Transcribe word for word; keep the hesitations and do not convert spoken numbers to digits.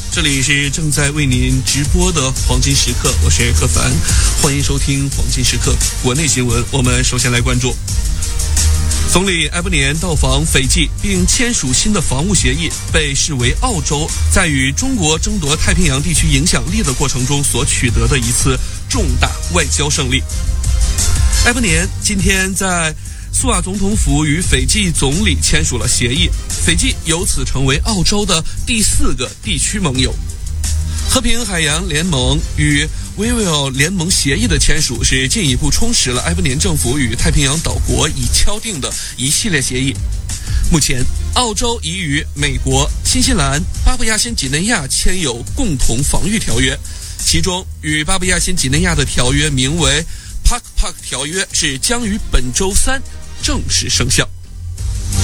这里是正在为您直播的黄金时刻，我是柯凡，欢迎收听黄金时刻国内新闻。我们首先来关注总理埃伯年到访斐济并签署新的防务协议，被视为澳洲在与中国争夺太平洋地区影响力的过程中所取得的一次重大外交胜利。埃伯年今天在苏瓦总统府与斐济总理签署了协议，斐济由此成为澳洲的第四个地区盟友。和平海洋联盟与维维尔联盟协议的签署是进一步充实了埃伯年政府与太平洋岛国已敲定的一系列协议。目前，澳洲已与美国、新西兰、巴布亚新几内亚签有共同防御条约，其中与巴布亚新几内亚的条约名为 Pak Pak 条约，是将于本周三正式生效。